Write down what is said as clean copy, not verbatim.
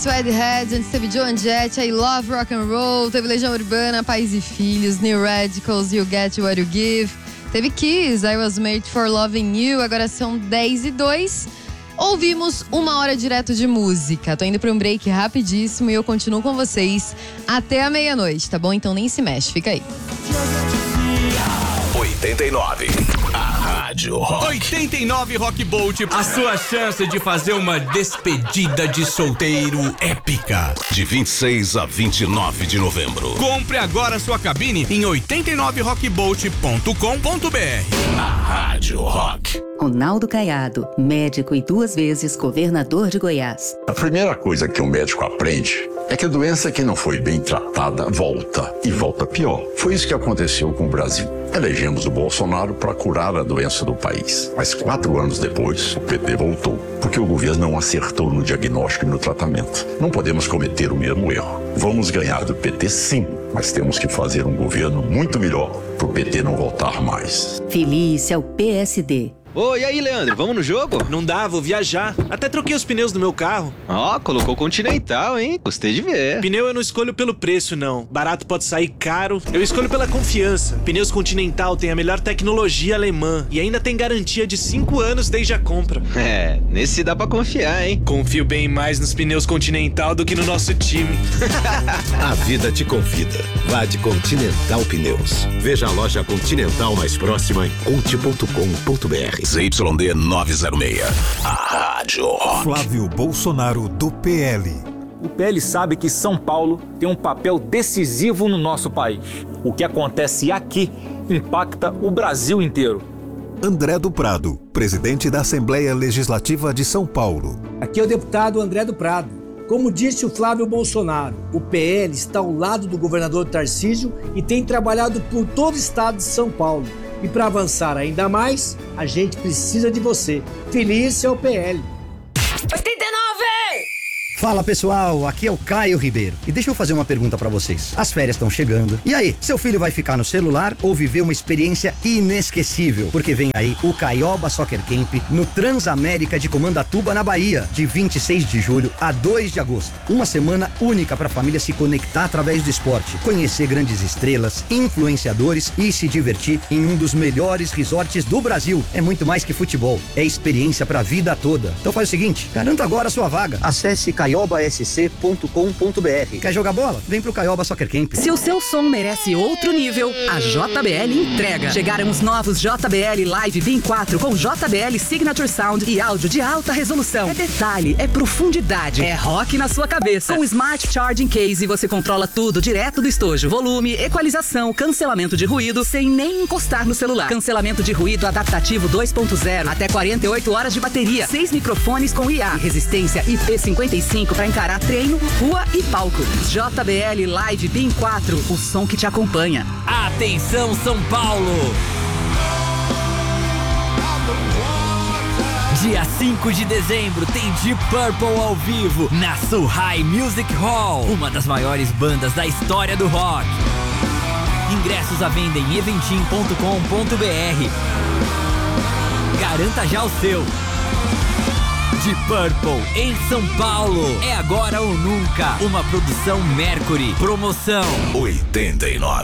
Suedehead, antes teve Joan Jett, I Love Rock and Roll, teve Legião Urbana, Pais e Filhos, New Radicals, You Get What You Give, teve Kiss, I Was Made for Loving You, agora são 10:02. Ouvimos 1 hora direto de música. Tô indo pra um break rapidíssimo e eu continuo com vocês até a meia-noite, tá bom? Então nem se mexe, fica aí. 89. A Rádio Rock. 89 Rock Bolt. A sua chance de fazer uma despedida de solteiro épica. De 26 a 29 de novembro. Compre agora sua cabine em 89rockbolt.com.br. A Rádio Rock. Ronaldo Caiado, médico e 2 vezes governador de Goiás. A primeira coisa que um médico aprende é que a doença que não foi bem tratada volta, e volta pior. Foi isso que aconteceu com o Brasil. Elegemos o Bolsonaro para curar a doença do país. Mas 4 anos depois, o PT voltou, porque o governo não acertou no diagnóstico e no tratamento. Não podemos cometer o mesmo erro. Vamos ganhar do PT sim, mas temos que fazer um governo muito melhor para o PT não voltar mais. Feliz é o PSD. Ô, e aí, Leandro, vamos no jogo? Não dá, vou viajar. Até troquei os pneus do meu carro. Ó, colocou Continental, hein? Gostei de ver. Pneu eu não escolho pelo preço, não. Barato pode sair caro. Eu escolho pela confiança. Pneus Continental tem a melhor tecnologia alemã e ainda tem garantia de 5 anos desde a compra. É, nesse dá pra confiar, hein? Confio bem mais nos pneus Continental do que no nosso time. A vida te convida. Vá de Continental Pneus. Veja a loja Continental mais próxima em conti.com.br. ZYD 906. A Rádio Rock. Flávio Bolsonaro, do PL. O PL sabe que São Paulo tem um papel decisivo no nosso país. O que acontece aqui impacta o Brasil inteiro. André do Prado, presidente da Assembleia Legislativa de São Paulo. Aqui é o deputado André do Prado. Como disse o Flávio Bolsonaro, o PL está ao lado do governador Tarcísio e tem trabalhado por todo o estado de São Paulo. E para avançar ainda mais, a gente precisa de você. Feliz é o PL. 89! Fala pessoal, aqui é o Caio Ribeiro. E deixa eu fazer uma pergunta pra vocês. As férias estão chegando. E aí, seu filho vai ficar no celular ou viver uma experiência inesquecível? Porque vem aí o Caioba Soccer Camp no Transamérica de Comandatuba, na Bahia, de 26 de julho a 2 de agosto. Uma semana única pra família se conectar através do esporte, conhecer grandes estrelas, influenciadores e se divertir em um dos melhores resorts do Brasil. É muito mais que futebol, é experiência pra vida toda. Então faz o seguinte, garanta agora a sua vaga. Acesse caiobasc.com.br. Quer jogar bola? Vem pro Caioba Soccer Camp. Se o seu som merece outro nível, a JBL entrega. Chegaram os novos JBL Live Beam 4 com JBL Signature Sound e áudio de alta resolução. É detalhe, é profundidade, é rock na sua cabeça. Com Smart Charging Case você controla tudo direto do estojo. Volume, equalização, cancelamento de ruído sem nem encostar no celular. Cancelamento de ruído adaptativo 2.0, até 48 horas de bateria. 6 microfones com IA, resistência IP55 para encarar treino, rua e palco. JBL Live Beam 4, o som que te acompanha. Atenção São Paulo! Dia 5 de dezembro tem Deep Purple ao vivo na Sulhai Music Hall, uma das maiores bandas da história do rock. Ingressos à venda em eventim.com.br. Garanta já o seu. Deep Purple em São Paulo. É agora ou nunca. Uma produção Mercury. Promoção 89.